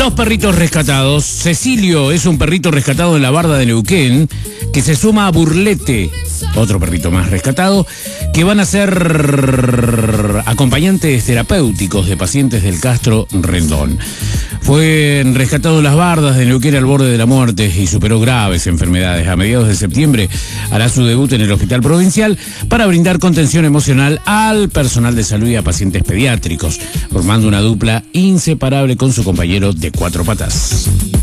Dos perritos rescatados. Cecilio es un perrito rescatado en la Barda de Neuquén, que se suma a Burlete, otro perrito más rescatado, que van a ser acompañantes terapéuticos de pacientes del Castro Rendón. Fue rescatado en las Bardas de Neuquén al borde de la muerte y superó graves enfermedades. A mediados de septiembre hará su debut en el Hospital Provincial para brindar contención emocional al personal de salud y a pacientes pediátricos, formando una dupla inseparable con su compañero de cuatro patas.